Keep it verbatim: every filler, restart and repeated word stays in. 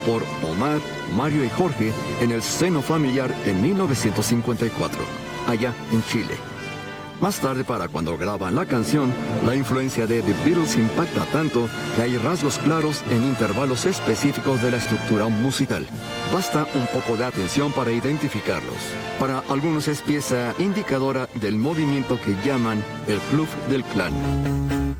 por Omar, Mario y Jorge en el seno familiar en mil novecientos cincuenta y cuatro, allá en Chile. Más tarde, para cuando graban la canción, la influencia de The Beatles impacta tanto que hay rasgos claros en intervalos específicos de la estructura musical. Basta un poco de atención para identificarlos. Para algunos es pieza indicadora del movimiento que llaman el Club del Clan.